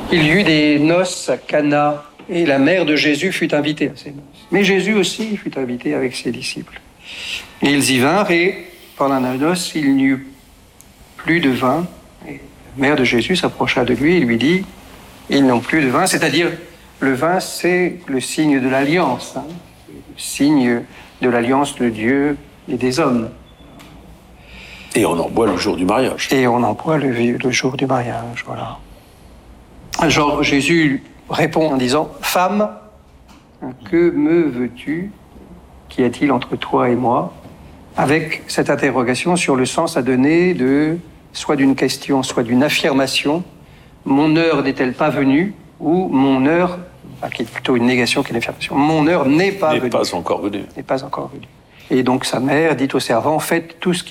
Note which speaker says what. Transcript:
Speaker 1: Il y eut des noces à Cana, et la mère de Jésus fut invitée à ces noces. Mais Jésus aussi fut invité avec ses disciples. Et ils y vinrent, et pendant la noce, il n'y eut plus de vin. Et la mère de Jésus s'approcha de lui et lui dit, ils n'ont plus de vin, c'est-à-dire le vin, c'est le signe de l'alliance, le signe de l'alliance de Dieu et des hommes.
Speaker 2: Et on en boit le jour du mariage.
Speaker 1: Et on en boit le jour du mariage, voilà. Alors Jésus répond en disant, « Femme, que me veux-tu? Qu'y a-t-il entre toi et moi ?» avec cette interrogation sur le sens à donner de soit d'une question, soit d'une affirmation. « Mon heure n'est-elle pas venue ?» ou « Mon heure », qui est plutôt une négation qu'une affirmation. « Mon heure n'est pas venue. »
Speaker 2: N'est pas encore venue.
Speaker 1: N'est pas encore venue. Et donc sa mère dit au servant, « Faites tout ce qui